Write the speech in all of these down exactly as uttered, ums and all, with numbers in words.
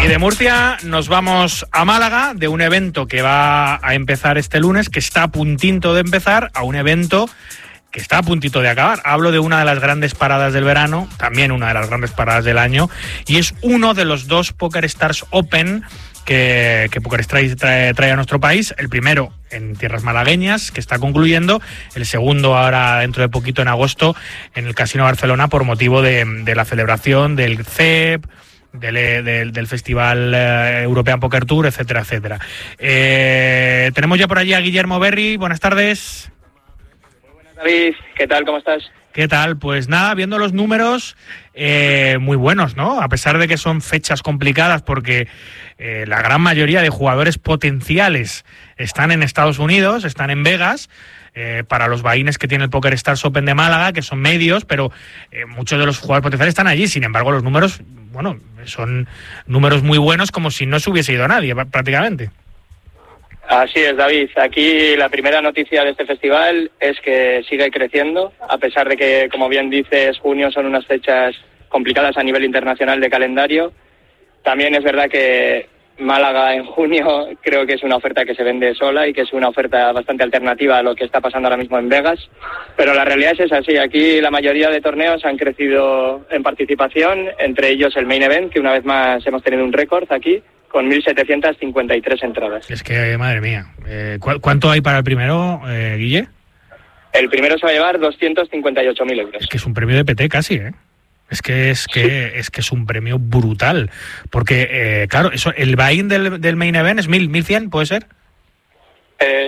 Y de Murcia nos vamos a Málaga, de un evento que va a empezar este lunes, que está a puntito de empezar, a un evento que está a puntito de acabar. Hablo de una de las grandes paradas del verano, también una de las grandes paradas del año, y es uno de los dos PokerStars Open que, que PokerStars trae, trae a nuestro país. El primero en tierras malagueñas, que está concluyendo. El segundo ahora dentro de poquito, en agosto, en el Casino Barcelona, por motivo de, de la celebración del C E P, Del, del, del Festival eh, European Poker Tour, etcétera, etcétera. Eh, tenemos ya por allí a Guillermo Berri. Buenas tardes. Muy buenas, David. ¿Qué tal? ¿Cómo estás? ¿Qué tal? Pues nada, viendo los números, eh, muy buenos, ¿no? A pesar de que son fechas complicadas, porque eh, la gran mayoría de jugadores potenciales están en Estados Unidos, están en Vegas. Eh, para los vaines que tiene el PokerStars Open de Málaga, que son medios, pero eh, muchos de los jugadores potenciales están allí. Sin embargo, los números, bueno, son números muy buenos, como si no se hubiese ido nadie, prácticamente. Así es, David. Aquí la primera noticia de este festival es que sigue creciendo, a pesar de que, como bien dices, junio son unas fechas complicadas a nivel internacional de calendario. También es verdad que Málaga en junio creo que es una oferta que se vende sola y que es una oferta bastante alternativa a lo que está pasando ahora mismo en Vegas, pero la realidad es así. Aquí la mayoría de torneos han crecido en participación, entre ellos el Main Event, que una vez más hemos tenido un récord aquí con mil setecientas cincuenta y tres entradas. Es que, madre mía, eh, ¿cu- ¿cuánto hay para el primero, eh, Guille? El primero se va a llevar doscientos cincuenta y ocho mil euros. Es que es un premio de P T casi, ¿eh? Es que es que sí. es que es un premio brutal, porque eh, claro, eso, el buy-in del, del Main Event es mil, mil cien, ¿puede ser? Eh,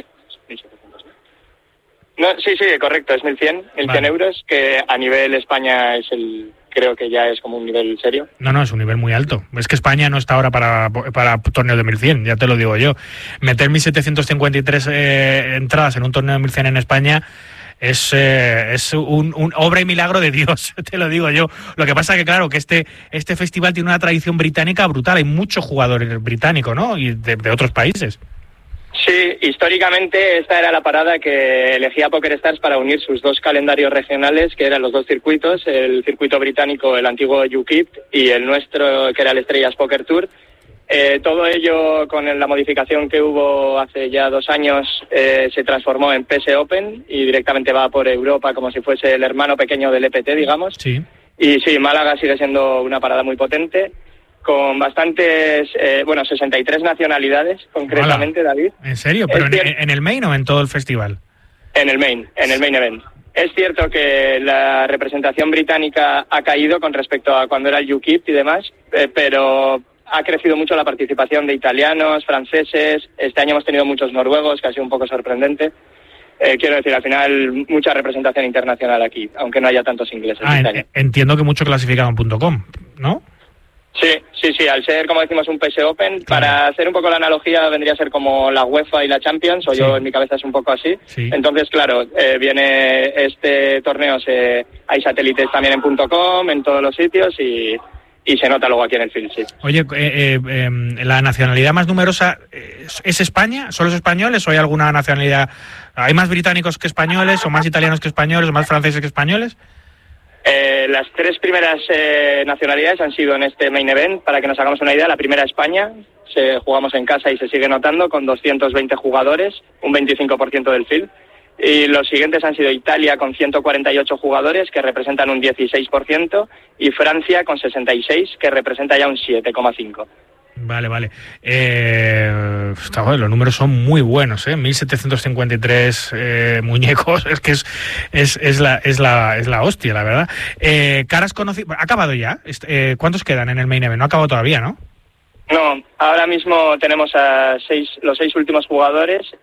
no, sí, sí, correcto, es mil cien, mil cien vale. euros, que a nivel España es el, creo que ya es como un nivel serio. No, no, es un nivel muy alto. Es que España no está ahora para, para torneos de mil cien, ya te lo digo yo. Meter mil setecientos cincuenta y tres eh, entradas en un torneo de mil cien en España es, eh, es un, un obra y milagro de Dios, te lo digo yo. Lo que pasa que, claro, que este, este festival tiene una tradición británica brutal. Hay muchos jugadores británicos, ¿no? Y de, de otros países. Sí, históricamente esta era la parada que elegía PokerStars para unir sus dos calendarios regionales, que eran los dos circuitos, el circuito británico, el antiguo U K I P, y el nuestro, que era el Estrellas Poker Tour. Eh, todo ello, con la modificación que hubo hace ya dos años, eh, se transformó en P S Open y directamente va por Europa como si fuese el hermano pequeño del E P T, digamos. Sí. Y sí, Málaga sigue siendo una parada muy potente, con bastantes, eh, bueno, sesenta y tres nacionalidades, concretamente, Hola. David. ¿En serio? ¿Pero en, en el main o en todo el festival? En el main, en el main event. Es cierto que la representación británica ha caído con respecto a cuando era el U K I P y demás, eh, pero ha crecido mucho la participación de italianos, franceses. Este año hemos tenido muchos noruegos, que ha sido un poco sorprendente. Eh, quiero decir, al final, mucha representación internacional aquí, aunque no haya tantos ingleses. Ah, este en, año. Entiendo que mucho clasificado en punto com, ¿no? Sí, sí, sí, al ser, como decimos, un P S Open, claro. Para hacer un poco la analogía, vendría a ser como la UEFA y la Champions, o sí. Yo en mi cabeza es un poco así. Sí. Entonces, claro, eh, viene este torneo, se, hay satélites también en punto com, en todos los sitios, y, y se nota luego aquí en el field, sí. Oye, eh, eh, eh, ¿la nacionalidad más numerosa es, es España? ¿Son los españoles o hay alguna nacionalidad? ¿Hay más británicos que españoles, o más italianos que españoles, o más franceses que españoles? Eh, las tres primeras eh, nacionalidades han sido en este main event, para que nos hagamos una idea. La primera, España, se, jugamos en casa y se sigue notando con doscientos veinte jugadores, un veinticinco por ciento del field. Y los siguientes han sido Italia con ciento cuarenta y ocho jugadores, que representan un dieciséis por ciento, y Francia con sesenta y seis, que representa ya un siete coma cinco por ciento. Vale, vale. Eh, está bueno, los números son muy buenos, ¿eh? mil setecientos cincuenta y tres eh, muñecos, es que es, es, es, la, es, la, es la hostia, la verdad. Eh, caras conocidas. ¿Ha acabado ya? Eh, ¿Cuántos quedan en el main event? No ha acabado todavía, ¿no? No, ahora mismo tenemos a seis, los seis últimos jugadores